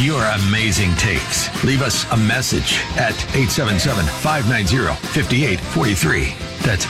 your amazing takes. Leave us a message at 877-590-5843. That's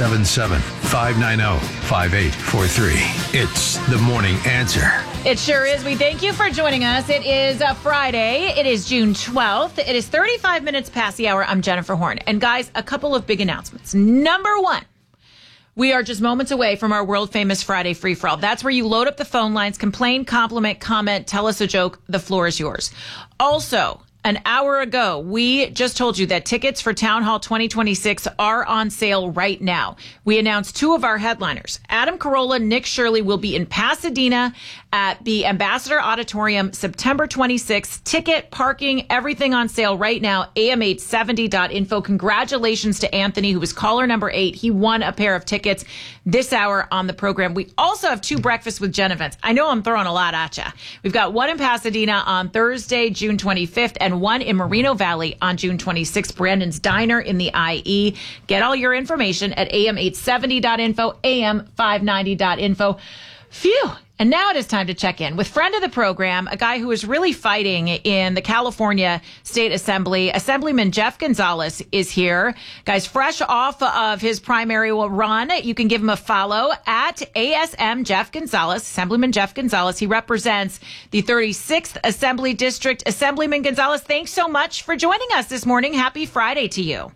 877-590-5843. It's the Morning Answer. It sure is. We thank you for joining us. It is a Friday. It is June 12th. It is 35 minutes past the hour. I'm Jennifer Horn. And guys, a couple of big announcements. Number one, we are just moments away from our world famous Friday free-for-all. That's where you load up the phone lines, complain, compliment, comment, tell us a joke. The floor is yours. Also, an hour ago, we just told you that tickets for Town Hall 2026 are on sale right now. We announced two of our headliners. Adam Carolla, Nick Shirley will be in Pasadena at the Ambassador Auditorium September 26th. Ticket, parking, everything on sale right now. am870.info. Congratulations to Anthony, who was caller number 8. He won a pair of tickets this hour on the program. We also have two Breakfast with Jen events. I know I'm throwing a lot at you. We've got one in Pasadena on Thursday, June 25th, and one in Moreno Valley on June 26th. Brandon's Diner in the IE. Get all your information at am870.info, am590.info. Phew. And now it is time to check in with friend of the program, a guy who is really fighting in the California State Assembly. Assemblyman Jeff Gonzalez is here. Guys, fresh off of his primary run, you can give him a follow at ASM Jeff Gonzalez, Assemblyman Jeff Gonzalez. He represents the 36th Assembly District. Assemblyman Gonzalez, thanks so much for joining us this morning. Happy Friday to you.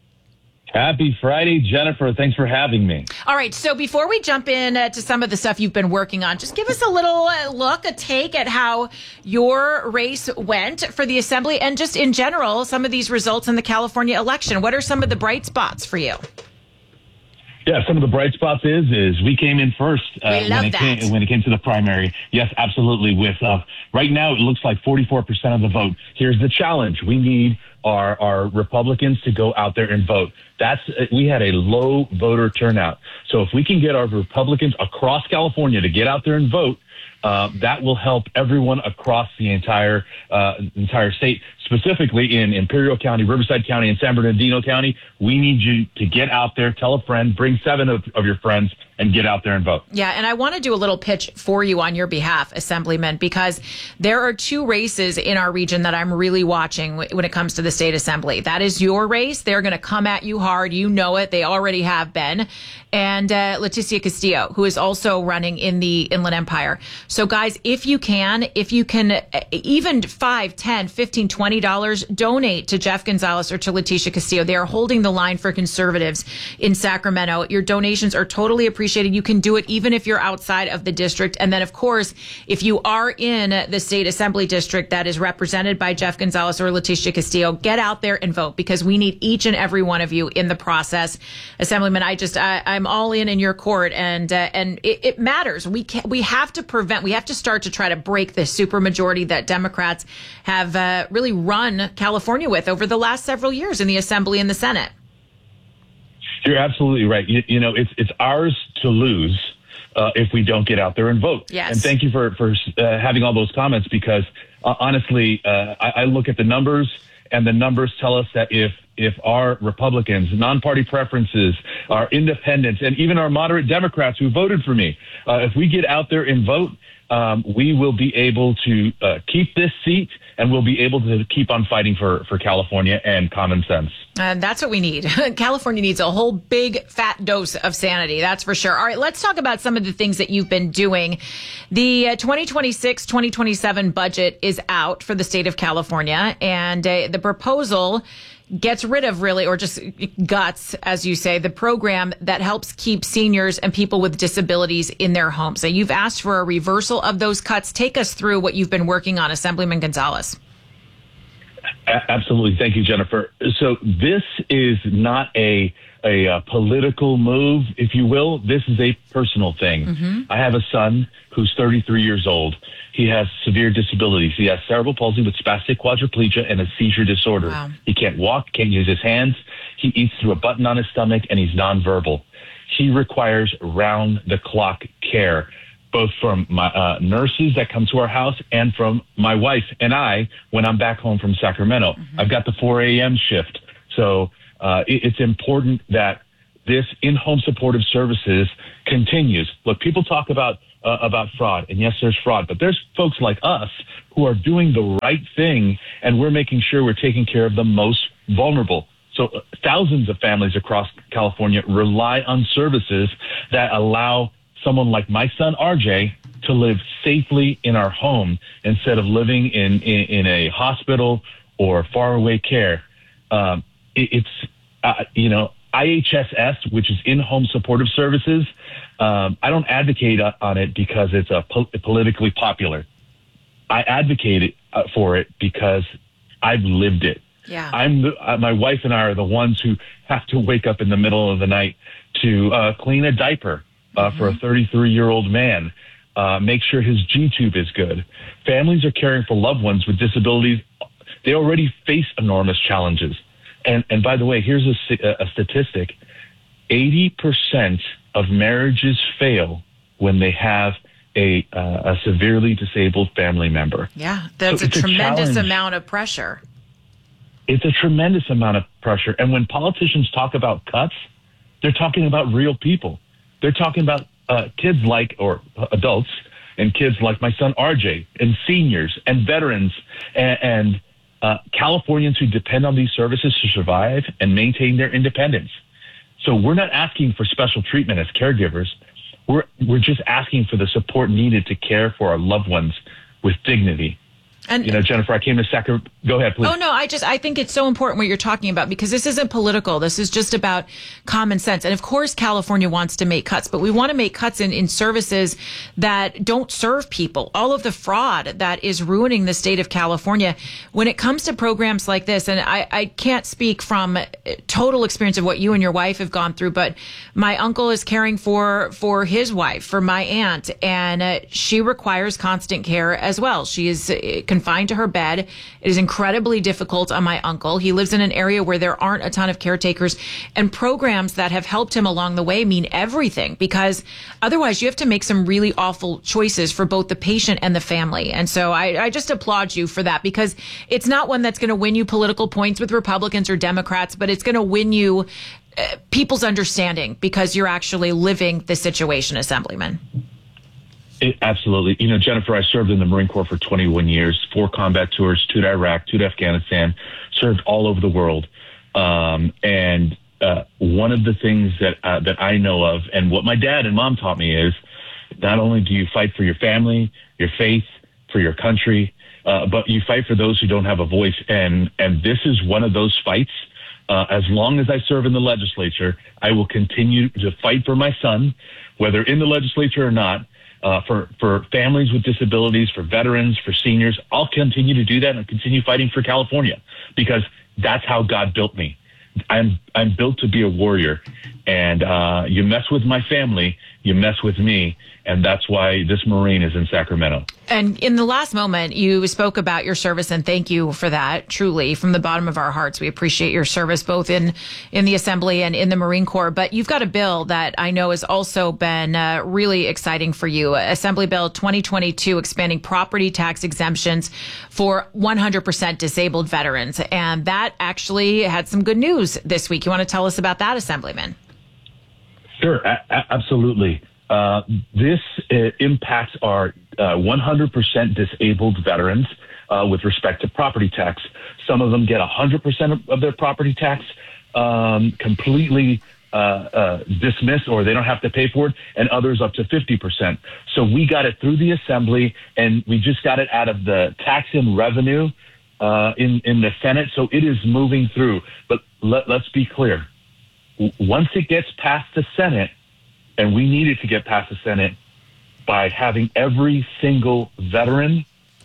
Happy Friday, Jennifer. Thanks for having me. All right. So before we jump in to some of the stuff you've been working on, just give us a little look, a take at how your race went for the Assembly and just in general, some of these results in the California election. What are some of the bright spots for you? Yeah, some of the bright spots is we came in first when it came to the primary. Yes, absolutely. With right now, it looks like 44% of the vote. Here's the challenge. We need our Republicans to go out there and vote. We had a low voter turnout. So if we can get our Republicans across California to get out there and vote, that will help everyone across the entire state, specifically in Imperial County, Riverside County, and San Bernardino County. We need you to get out there, tell a friend, bring 7 of your friends, and get out there and vote. Yeah, and I want to do a little pitch for you on your behalf, Assemblyman, because there are 2 races in our region that I'm really watching when it comes to the state assembly. That is your race. They're going to come at you hard. You know it. They already have been. And Leticia Castillo, who is also running in the Inland Empire. So guys, if you can even $5, $10, $15, $20, donate to Jeff Gonzalez or to Leticia Castillo. They are holding the line for conservatives in Sacramento. Your donations are totally appreciated. You can do it even if you're outside of the district. And then, of course, if you are in the state assembly district that is represented by Jeff Gonzalez or Leticia Castillo, get out there and vote because we need each and every one of you in the process. Assemblyman, I'm all in your court, and it matters. We have to start to try to break the supermajority that Democrats have really run California with over the last several years in the Assembly and the Senate. You're absolutely right. You know, it's ours to lose if we don't get out there and vote. Yes. And thank you for having all those comments because honestly, I look at the numbers and the numbers tell us that if our Republicans, non-party preferences, our independents, and even our moderate Democrats who voted for me, if we get out there and vote, we will be able to keep this seat and we'll be able to keep on fighting for California and common sense. And that's what we need. California needs a whole big fat dose of sanity. That's for sure. All right, let's talk about some of the things that you've been doing. The 2026-2027 budget is out for the state of California, and the proposal gets rid of or just guts, as you say, the program that helps keep seniors and people with disabilities in their homes. So you've asked for a reversal of those cuts. Take us through what you've been working on, Assemblyman Gonzalez. Absolutely. Thank you, Jennifer. So this is not a political move, if you will. This is a personal thing. Mm-hmm. I have a son who's 33 years old. He has severe disabilities. He has cerebral palsy with spastic quadriplegia and a seizure disorder. Wow. He can't walk, can't use his hands. He eats through a button on his stomach, and he's nonverbal. He requires round-the-clock care, both from my nurses that come to our house and from my wife and I when I'm back home from Sacramento. Mm-hmm. I've got the 4 a.m. shift. So it's important that this in-home supportive services continues. Look, people talk about fraud, and yes, there's fraud, but there's folks like us who are doing the right thing, and we're making sure we're taking care of the most vulnerable. So thousands of families across California rely on services that allow someone like my son, RJ, to live safely in our home instead of living in a hospital or faraway care. IHSS, which is in-home supportive services. I don't advocate on it because it's politically popular. I advocate for it because I've lived it. Yeah. My wife and I are the ones who have to wake up in the middle of the night to clean a diaper for a 33-year-old man, make sure his G-tube is good. Families are caring for loved ones with disabilities. They already face enormous challenges. And by the way, here's a statistic. 80% of marriages fail when they have a severely disabled family member. Yeah, that's a tremendous amount of pressure. It's a tremendous amount of pressure. And when politicians talk about cuts, they're talking about real people. They're talking about kids or adults and kids like my son RJ and seniors and veterans and Californians who depend on these services to survive and maintain their independence. So we're not asking for special treatment as caregivers. We're just asking for the support needed to care for our loved ones with dignity. And Jennifer, I came to Sacramento. Go ahead, please. Oh, no, I think it's so important what you're talking about because this isn't political. This is just about common sense. And of course, California wants to make cuts, but we want to make cuts in services that don't serve people. All of the fraud that is ruining the state of California when it comes to programs like this. And I can't speak from total experience of what you and your wife have gone through, but my uncle is caring for his wife, for my aunt, and she requires constant care as well. She is confined to her bed. It is incredibly difficult on my uncle. He lives in an area where there aren't a ton of caretakers, and programs that have helped him along the way mean everything because otherwise you have to make some really awful choices for both the patient and the family. And so I just applaud you for that because it's not one that's going to win you political points with Republicans or Democrats, but it's going to win you people's understanding because you're actually living the situation, Assemblyman. Absolutely. Jennifer, I served in the Marine Corps for 21 years, 4 combat tours, 2 to Iraq, 2 to Afghanistan, served all over the world. And one of the things that I know of and what my dad and mom taught me is not only do you fight for your family, your faith, for your country, but you fight for those who don't have a voice. And this is one of those fights. As long as I serve in the legislature, I will continue to fight for my son, whether in the legislature or not. For families with disabilities, for veterans, for seniors, I'll continue to do that and continue fighting for California because that's how God built me. I'm built to be a warrior, and you mess with my family, you mess with me, and that's why this Marine is in Sacramento. And in the last moment, you spoke about your service, and thank you for that. Truly, from the bottom of our hearts, we appreciate your service both in the Assembly and in the Marine Corps. But you've got a bill that I know has also been really exciting for you. Assembly Bill 2022, expanding property tax exemptions for 100% disabled veterans. And that actually had some good news this week. You want to tell us about that, Assemblyman? Sure, absolutely. This impacts our 100% disabled veterans with respect to property tax. Some of them get 100% of their property tax completely dismissed, or they don't have to pay for it, and others up to 50%. So we got it through the Assembly, and we just got it out of the tax and revenue in the Senate. So it is moving through. But let's be clear. Once it gets past the Senate, and we needed to get past the Senate by having every single veteran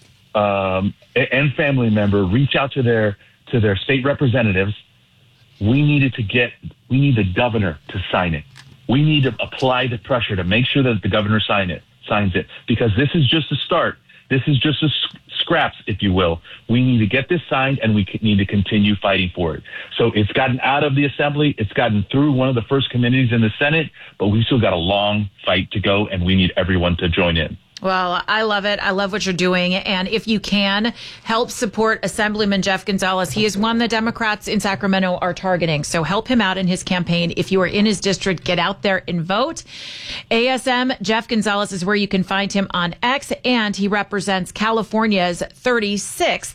and family member reach out to their state representatives, we need the governor to sign it. We need to apply the pressure to make sure that the governor signs it, because this is just a start. This is just a scraps, if you will. We need to get this signed, and we need to continue fighting for it. So it's gotten out of the Assembly. It's gotten through one of the first committees in the Senate, but we still got a long fight to go, and we need everyone to join in. Well, I love it. I love what you're doing. And if you can, help support Assemblyman Jeff Gonzalez. He is one the Democrats in Sacramento are targeting. So help him out in his campaign. If you are in his district, get out there and vote. ASM Jeff Gonzalez is where you can find him on X, and he represents California's 36th